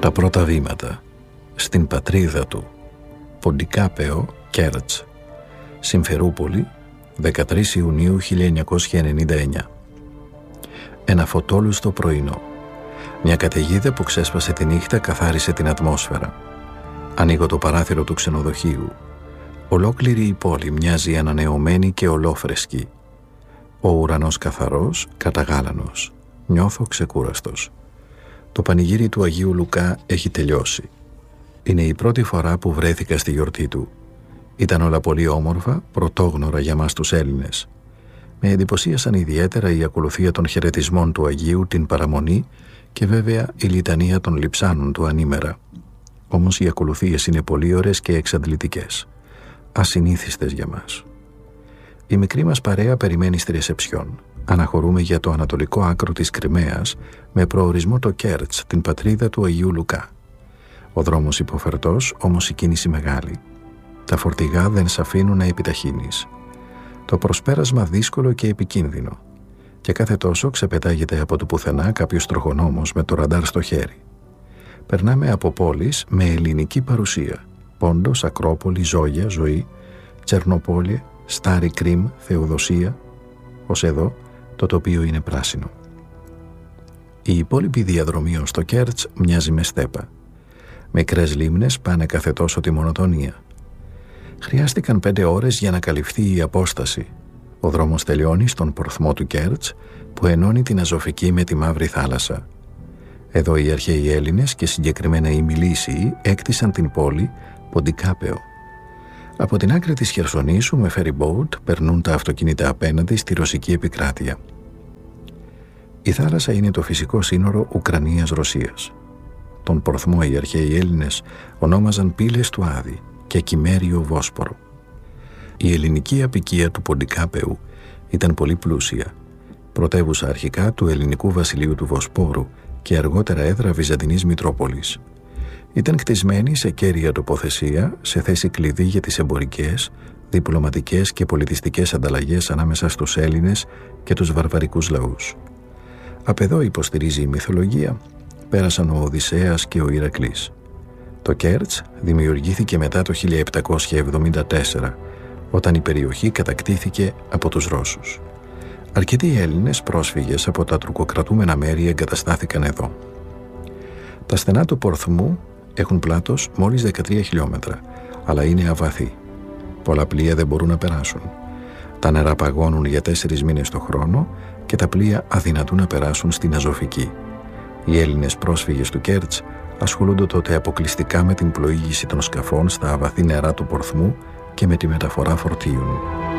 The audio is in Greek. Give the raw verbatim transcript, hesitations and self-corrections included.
Τα πρώτα βήματα στην πατρίδα του, Ποντικάπεο, Κέρτς, Συμφερούπολη, δεκατρείς Ιουνίου χίλια εννιακόσια ενενήντα εννιά. Ένα φωτόλουστο πρωινό. Μια καταιγίδα που ξέσπασε τη νύχτα καθάρισε την ατμόσφαιρα. Ανοίγω το παράθυρο του ξενοδοχείου. Ολόκληρη η πόλη μοιάζει ανανεωμένη και ολόφρεσκη. Ο ουρανός καθαρός, καταγάλανος. Νιώθω ξεκούραστος. Το πανηγύρι του Αγίου Λουκά έχει τελειώσει. Είναι η πρώτη φορά που βρέθηκα στη γιορτή του. Ήταν όλα πολύ όμορφα, πρωτόγνωρα για μας τους Έλληνες. Με εντυπωσίασαν ιδιαίτερα η ακολουθία των χαιρετισμών του Αγίου, την παραμονή και βέβαια η λιτανία των λειψάνων του ανήμερα. Όμως οι ακολουθίες είναι πολύ ωραίες και εξαντλητικές. Ασυνήθιστες για μας. Η μικρή μας παρέα περιμένει στη ρεσεψιόν. Αναχωρούμε για το ανατολικό άκρο της Κριμαίας με προορισμό το Κέρτς, την πατρίδα του Αγίου Λουκά. Ο δρόμος υποφερτός, όμως η κίνηση μεγάλη. Τα φορτηγά δεν σ' αφήνουν να επιταχύνεις. Το προσπέρασμα δύσκολο και επικίνδυνο. Και κάθε τόσο ξεπετάγεται από το πουθενά κάποιος τροχονόμος με το ραντάρ στο χέρι. Περνάμε από πόλεις με ελληνική παρουσία. Πόντος, Ακρόπολη, Ζόγια, Ζωή, Τσερνοπόλη, Στάρι Κρίμ, Θεοδοσία. Ως εδώ το τοπίο είναι πράσινο. Η υπόλοιπη διαδρομή ως το Κέρτς μοιάζει με στέπα. Μικρές λίμνες πάνε κάθε τόσο τη μονοτονία. Χρειάστηκαν πέντε ώρες για να καλυφθεί η απόσταση. Ο δρόμος τελειώνει στον πορθμό του Κέρτς που ενώνει την Αζωφική με τη Μαύρη Θάλασσα. Εδώ οι αρχαίοι Έλληνες και συγκεκριμένα οι Μιλήσιοι έκτισαν την πόλη Ποντικάπεο. Από την άκρη της Χερσονήσου με ferry boat περνούν τα αυτοκίνητα απέναντι στη ρωσική επικράτεια. Η θάλασσα είναι το φυσικό σύνορο Ουκρανίας-Ρωσίας. Τον πορθμό οι αρχαίοι Έλληνες ονόμαζαν πύλες του Άδη και Κυμέριο Βόσπορο. Η ελληνική αποικία του Ποντικάπεου ήταν πολύ πλούσια, πρωτεύουσα αρχικά του ελληνικού βασιλείου του Βοσπόρου και αργότερα έδρα Βυζαντινής Μητρόπολης. Ήταν κτισμένη σε κέρια τοποθεσία, σε θέση κλειδί για τις εμπορικές, διπλωματικές και πολιτιστικές ανταλλαγές ανάμεσα στους Έλληνες και τους βαρβαρικούς λαούς. Απ' εδώ, υποστηρίζει η μυθολογία, πέρασαν ο Οδυσσέας και ο Ηρακλής. Το Κέρτς δημιουργήθηκε μετά το χίλια επτακόσια εβδομήντα τέσσερα, όταν η περιοχή κατακτήθηκε από τους Ρώσους. Αρκετοί Έλληνες πρόσφυγες από τα τουρκοκρατούμενα μέρη εγκαταστάθηκαν εδώ. Τα στενά του πορθμού έχουν πλάτος μόλις δεκατρία χιλιόμετρα, αλλά είναι αβαθή. Πολλά πλοία δεν μπορούν να περάσουν. Τα νερά παγώνουν για τέσσερις μήνες το χρόνο και τα πλοία αδυνατούν να περάσουν στην Αζωφική. Οι Έλληνες πρόσφυγες του Κέρτς ασχολούνται τότε αποκλειστικά με την πλοήγηση των σκαφών στα αβαθή νερά του πορθμού και με τη μεταφορά φορτίων.